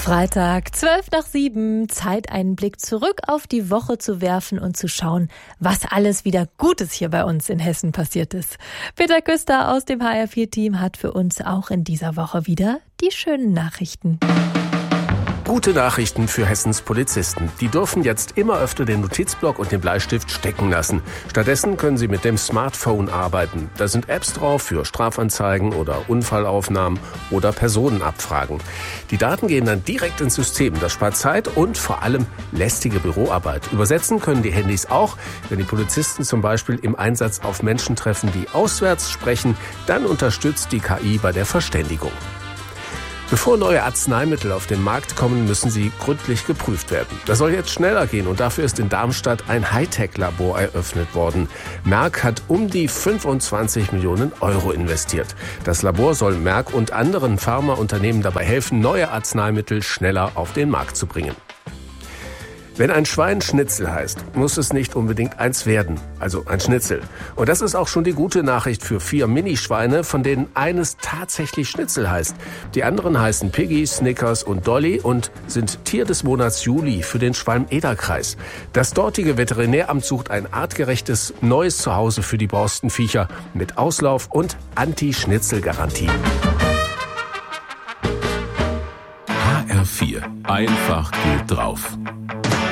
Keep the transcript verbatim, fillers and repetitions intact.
Freitag, zwölf nach sieben, Zeit, einen Blick zurück auf die Woche zu werfen und zu schauen, was alles wieder Gutes hier bei uns in Hessen passiert ist. Peter Küster aus dem H R vier Team hat für uns auch in dieser Woche wieder die schönen Nachrichten. Gute Nachrichten für Hessens Polizisten. Die dürfen jetzt immer öfter den Notizblock und den Bleistift stecken lassen. Stattdessen können sie mit dem Smartphone arbeiten. Da sind Apps drauf für Strafanzeigen oder Unfallaufnahmen oder Personenabfragen. Die Daten gehen dann direkt ins System. Das spart Zeit und vor allem lästige Büroarbeit. Übersetzen können die Handys auch. Wenn die Polizisten zum Beispiel im Einsatz auf Menschen treffen, die auswärts sprechen, dann unterstützt die K I bei der Verständigung. Bevor neue Arzneimittel auf den Markt kommen, müssen sie gründlich geprüft werden. Das soll jetzt schneller gehen und dafür ist in Darmstadt ein Hightech-Labor eröffnet worden. Merck hat um die fünfundzwanzig Millionen Euro investiert. Das Labor soll Merck und anderen Pharmaunternehmen dabei helfen, neue Arzneimittel schneller auf den Markt zu bringen. Wenn ein Schwein Schnitzel heißt, muss es nicht unbedingt eins werden, also ein Schnitzel. Und das ist auch schon die gute Nachricht für vier Minischweine, von denen eines tatsächlich Schnitzel heißt. Die anderen heißen Piggy, Snickers und Dolly und sind Tier des Monats Juli für den Schwalm-Eder-Kreis. Das dortige Veterinäramt sucht ein artgerechtes neues Zuhause für die Borstenviecher mit Auslauf und Anti-Schnitzel-Garantie. H R vier. Einfach gut drauf.